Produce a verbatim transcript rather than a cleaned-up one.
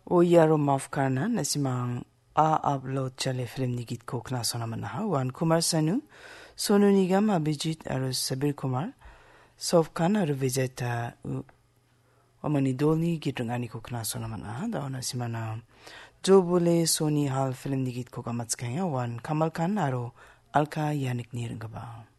O yaro maaf karna nasimang a upload chale film ni git ko kna sona manaha wan Kumar Sanu, Sonu Nigam, Abhijit aru Sabir Kumar, Sof Khan aru Vijayta Omani Dolni gitrangani ko kna sona manaha da nasimana Jo Bole Soni Hal film ni git ko kamats kaya wan Kamal Khan aru Alka Yanik Nirngaba.